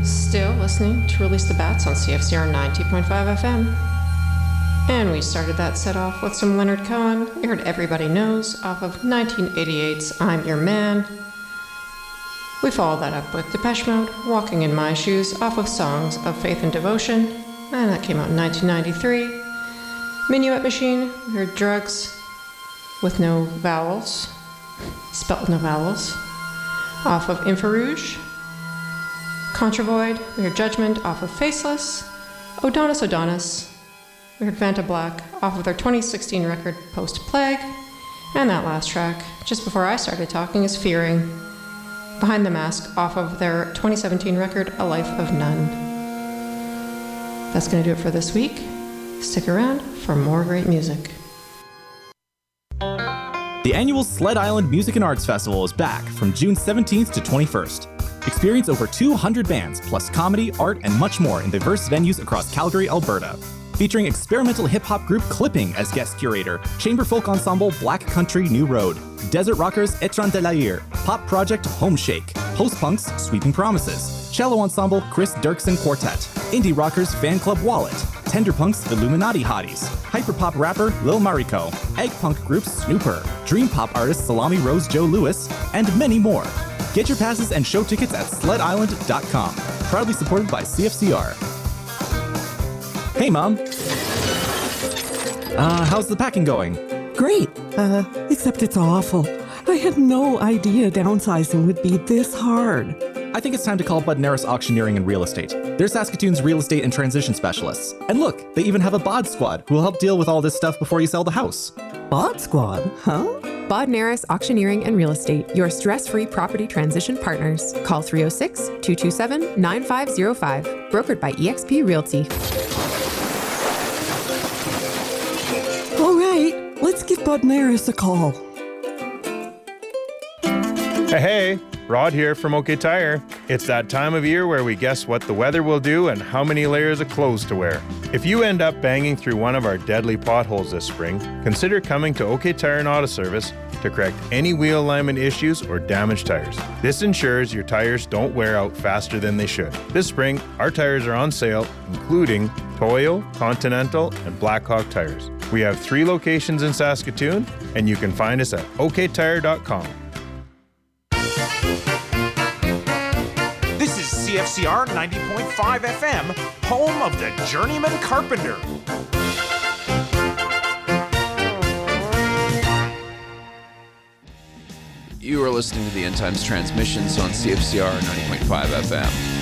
Still listening to Release the Bats on CFCR 90.5 FM. And we started that set off with some Leonard Cohen. We heard Everybody Knows off of 1988's I'm Your Man. We followed that up with Depeche Mode, Walking in My Shoes off of Songs of Faith and Devotion. And that came out in 1993. Minuet Machine, we heard Drugs with no vowels, spelled no vowels, off of Infrarouge. Contravoid, we heard Judgment off of Faceless. Odonis, we heard Vanta Black off of their 2016 record Post Plague. And that last track, just before I started talking, is Fearing, Behind the Mask off of their 2017 record A Life of None. That's going to do it for this week. Stick around for more great music. The annual Sled Island Music and Arts Festival is back from June 17th to 21st. Experience over 200 bands, plus comedy, art, and much more in diverse venues across Calgary, Alberta. Featuring experimental hip-hop group Clipping as guest curator, chamber folk ensemble Black Country New Road, desert rockers Etran de l'Air, pop project Home Shake, post-punks Sweeping Promises, cello ensemble Chris Dirksen Quartet, indie rockers Fan Club Wallet, tender punks Illuminati Hotties, hyperpop rapper Lil Mariko, egg punk group Snooper, dream pop artist Salami Rose Joe Lewis, and many more. Get your passes and show tickets at sledisland.com. Proudly supported by CFCR. Hey, Mom. How's the packing going? Great, except it's awful. I had no idea downsizing would be this hard. I think it's time to call Budnaris Auctioneering and Real Estate. They're Saskatoon's real estate and transition specialists. And look, they even have a bod squad who will help deal with all this stuff before you sell the house. Bod squad, huh? Bodnaris Auctioneering and Real Estate, your stress-free property transition partners. Call 306-227-9505. Brokered by eXp Realty. All right, let's give Bodnaris a call. Hey, Rod here from OK Tire. It's that time of year where we guess what the weather will do and how many layers of clothes to wear. If you end up banging through one of our deadly potholes this spring, consider coming to OK Tire and Auto Service to correct any wheel alignment issues or damaged tires. This ensures your tires don't wear out faster than they should. This spring, our tires are on sale, including Toyo, Continental, and Blackhawk tires. We have 3 locations in Saskatoon, and you can find us at oktire.com. This is CFCR 90.5 FM, home of the Journeyman Carpenter. You are listening to the End Times transmissions on CFCR 90.5 FM.